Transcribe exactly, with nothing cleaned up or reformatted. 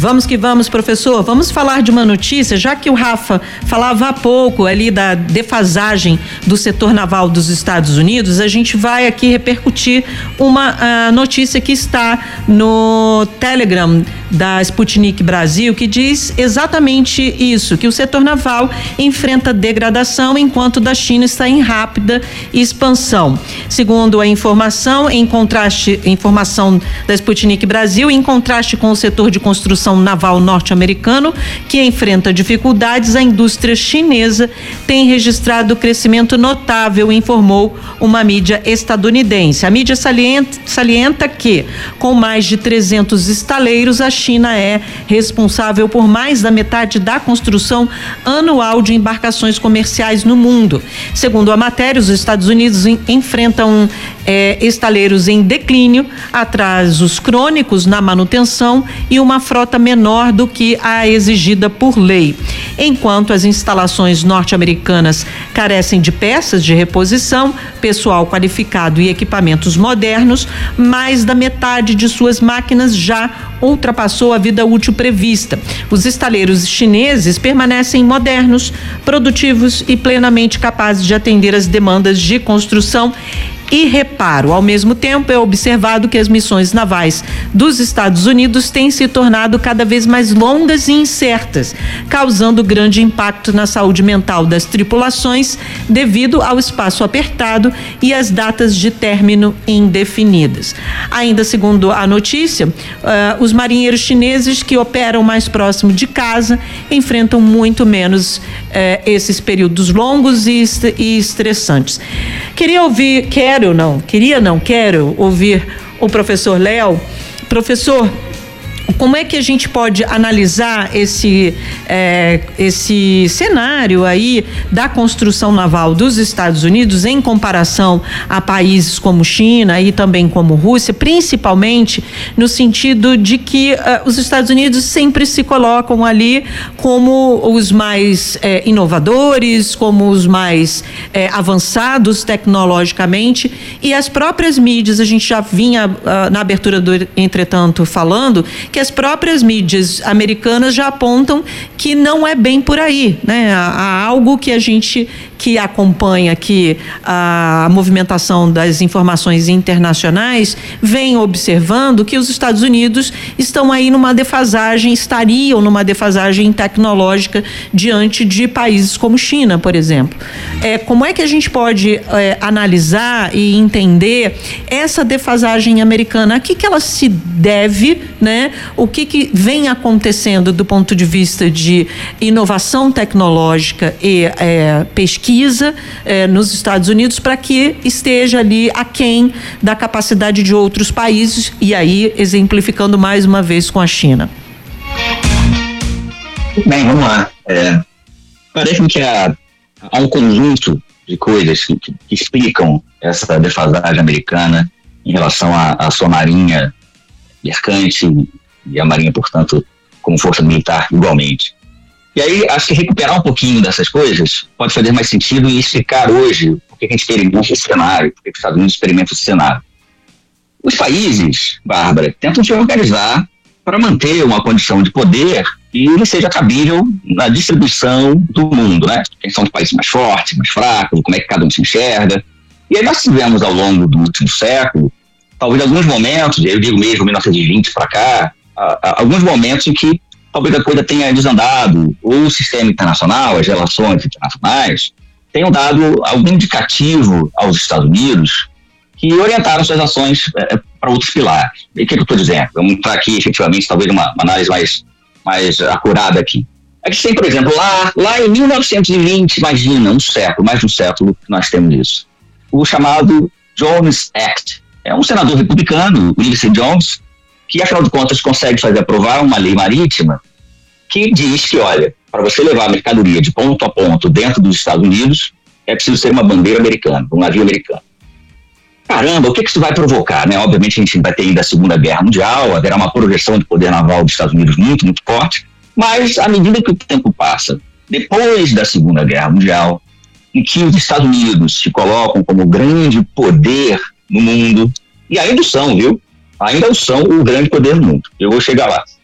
Vamos que vamos, professor. Vamos falar de uma notícia, já que o Rafa falava há pouco ali da defasagem do setor naval dos Estados Unidos, a gente vai aqui repercutir uma uh, notícia que está no Telegram da Sputnik Brasil, que diz exatamente isso, que o setor naval enfrenta degradação enquanto da China está em rápida expansão. Segundo a informação, em contraste, informação da Sputnik Brasil, em contraste com o setor de construção naval norte-americano, que enfrenta dificuldades, a indústria chinesa tem registrado crescimento notável, informou uma mídia estadunidense. A mídia salienta, salienta que, com mais de trezentos estaleiros, a China é responsável por mais da metade da construção anual de embarcações comerciais no mundo. Segundo a matéria, os Estados Unidos em, enfrentam é, estaleiros em declínio, atrasos crônicos na manutenção e uma frota menor do que a exigida por lei. Enquanto as instalações norte-americanas carecem de peças de reposição, pessoal qualificado e equipamentos modernos, mais da metade de suas máquinas já ultrapassou a vida útil prevista. Os estaleiros chineses permanecem modernos, produtivos e plenamente capazes de atender às demandas de construção e reparo. Ao mesmo tempo, é observado que as missões navais dos Estados Unidos têm se tornado cada vez mais longas e incertas, causando grande impacto na saúde mental das tripulações devido ao espaço apertado e às datas de término indefinidas. Ainda segundo a notícia, uh, os marinheiros chineses que operam mais próximo de casa enfrentam muito menos uh, esses períodos longos e, est- e estressantes. Queria ouvir, quero não, queria não, quero ouvir o professor Léo. Professor, como é que a gente pode analisar esse, é, esse cenário aí da construção naval dos Estados Unidos em comparação a países como China e também como Rússia, principalmente no sentido de que uh, os Estados Unidos sempre se colocam ali como os mais eh, inovadores, como os mais eh, avançados tecnologicamente, e as próprias mídias, a gente já vinha uh, na abertura do Entretanto falando que as próprias mídias americanas já apontam que não é bem por aí, né? Há algo que a gente que acompanha aqui a movimentação das informações internacionais vem observando que os Estados Unidos estão aí numa defasagem, estariam numa defasagem tecnológica diante de países como China, por exemplo. É, como é que a gente pode é, analisar e entender essa defasagem americana? A que que ela se deve, né? O que que vem acontecendo do ponto de vista de inovação tecnológica e é, pesquisa Eh, nos Estados Unidos para que esteja ali aquém da capacidade de outros países, e aí exemplificando mais uma vez com a China. Bem, vamos lá. É, parece que há, há um conjunto de coisas que, que, que explicam essa defasagem americana em relação à sua marinha mercante e a marinha, portanto, como força militar igualmente. E aí, acho que recuperar um pouquinho dessas coisas pode fazer mais sentido e explicar hoje por que a gente experimenta esse cenário, por que os Estados Unidos experimentam esse cenário. Os países, Bárbara, tentam se organizar para manter uma condição de poder que seja cabível na distribuição do mundo, né? Quem são os países mais fortes, mais fracos, como é que cada um se enxerga. E aí nós tivemos ao longo do último século, talvez alguns momentos, eu digo mesmo mil novecentos e vinte para cá, alguns momentos em que talvez a coisa tenha desandado, ou o sistema internacional, as relações internacionais, tenham dado algum indicativo aos Estados Unidos que orientaram suas ações é, para outros pilares. E o que, que eu estou dizendo? Vamos entrar aqui, efetivamente, talvez uma, uma análise mais, mais acurada aqui. A gente tem, por exemplo, lá, lá em mil novecentos e vinte, imagina, um século, mais de um século que nós temos isso, o chamado Jones Act. É um senador republicano, Ulysses Jones, que, afinal de contas, consegue fazer aprovar uma lei marítima que diz que, olha, para você levar a mercadoria de ponto a ponto dentro dos Estados Unidos, é preciso ser uma bandeira americana, um navio americano. Caramba, o que, que isso vai provocar, né? Obviamente, a gente vai ter ainda a Segunda Guerra Mundial, haverá uma projeção de poder naval dos Estados Unidos muito, muito forte, mas, à medida que o tempo passa, depois da Segunda Guerra Mundial, em que os Estados Unidos se colocam como grande poder no mundo, e ainda são, viu? Ainda são o grande poder no mundo. Eu vou chegar lá.